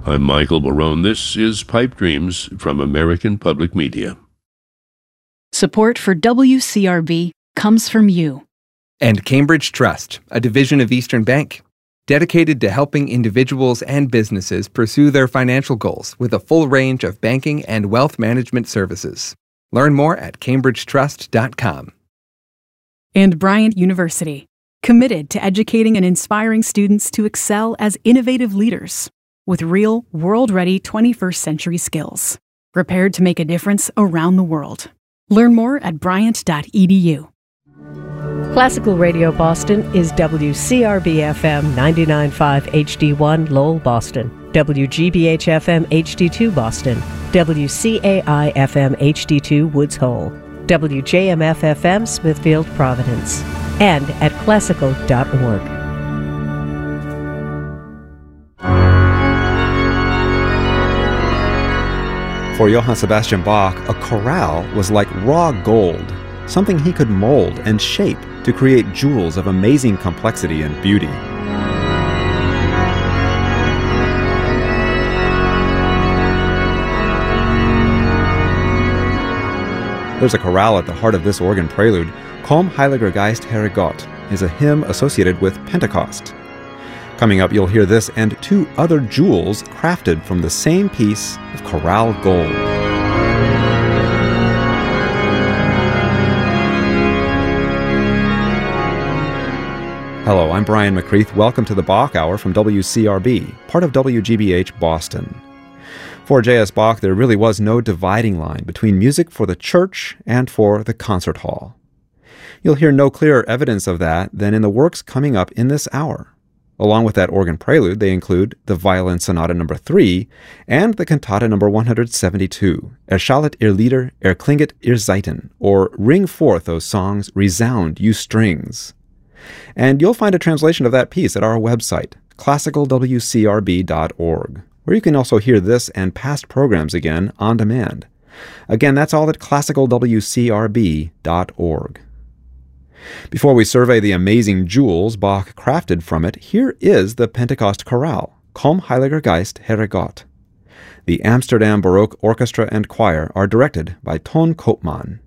I'm Michael Barone. This is Pipe Dreams from American Public Media. Support for WCRB comes from you. And Cambridge Trust, a division of Eastern Bank, dedicated to helping individuals and businesses pursue their financial goals with a full range of banking and wealth management services. Learn more at cambridgetrust.com. And Bryant University, committed to educating and inspiring students to excel as innovative leaders with real, world-ready 21st century skills, prepared to make a difference around the world. Learn more at bryant.edu. Classical Radio Boston is WCRB-FM 99.5 HD1 Lowell, Boston, WGBH-FM HD2 Boston, WCAI-FM HD2 Woods Hole, WJMF-FM Smithfield, Providence, and at classical.org. For Johann Sebastian Bach, a chorale was like raw gold, something he could mold and shape to create jewels of amazing complexity and beauty. There's a chorale at the heart of this organ prelude. Komm, Heiliger Geist, Herre Gott is a hymn associated with Pentecost. Coming up, you'll hear this and two other jewels crafted from the same piece of chorale gold. Hello, I'm Brian McCreath. Welcome to the Bach Hour from WCRB, part of WGBH Boston. For J.S. Bach, there really was no dividing line between music for the church and for the concert hall. You'll hear no clearer evidence of that than in the works coming up in this hour. Along with that organ prelude, they include the Violin Sonata No. 3 and the Cantata No. 172, Erschallet ihr Lieder, erklinget ihr Saiten, or Ring Forth, O Songs, Resound, You Strings. And you'll find a translation of that piece at our website, classicalwcrb.org, where you can also hear this and past programs again on demand. Again, that's all at classicalwcrb.org. Before we survey the amazing jewels Bach crafted from it, here is the Pentecost Chorale, Komm, Heiliger Geist, Herre Gott. The Amsterdam Baroque Orchestra and Choir are directed by Ton Koopman.